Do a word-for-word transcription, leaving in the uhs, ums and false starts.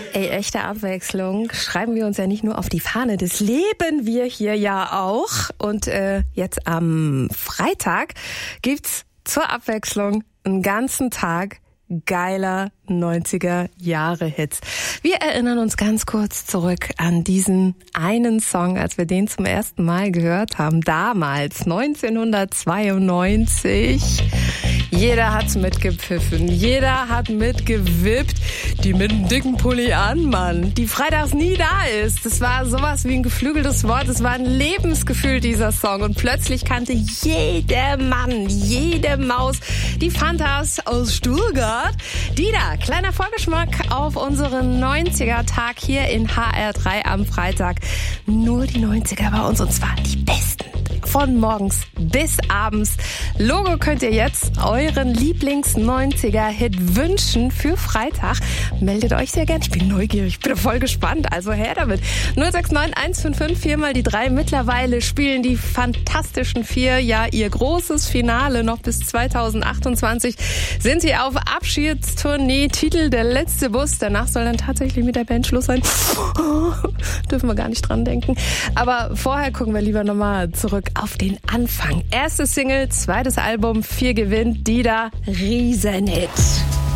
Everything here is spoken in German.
Ey, echte Abwechslung schreiben wir uns ja nicht nur auf die Fahne, das leben wir hier ja auch. Und äh, jetzt am Freitag gibt's zur Abwechslung einen ganzen Tag geiler neunziger-Jahre-Hits. Wir erinnern uns ganz kurz zurück an diesen einen Song, als wir den zum ersten Mal gehört haben, damals, neunzehnhundertzweiundneunzig. Jeder hat's mitgepfiffen, jeder hat mitgewippt. Die mit dem dicken Pulli an, Mann, die freitags nie da ist. Das war sowas wie ein geflügeltes Wort, es war ein Lebensgefühl, dieser Song. Und plötzlich kannte jeder Mann, jede Maus die Fantas aus Stuttgart. Die da, kleiner Vorgeschmack auf unseren neunziger-Tag hier in H R drei am Freitag. Nur die neunziger bei uns, und zwar die besten. Von morgens bis abends. Logo könnt ihr jetzt euren Lieblings-neunziger-Hit wünschen für Freitag. Meldet euch sehr gern. Ich bin neugierig, ich bin voll gespannt. Also her damit. null sechs neun eins fünf fünf vier mal die drei. Mittlerweile spielen die Fantastischen Vier ja ihr großes Finale. Noch bis zweitausendachtundzwanzig sind sie auf Abschiedstournee. Titel Der letzte Bus. Danach soll dann tatsächlich mit der Band Schluss sein. Oh, dürfen wir gar nicht dran denken. Aber vorher gucken wir lieber nochmal zurück auf den Anfang. Erste Single, zweites Album, vier gewinnt, Dida, Riesenhit.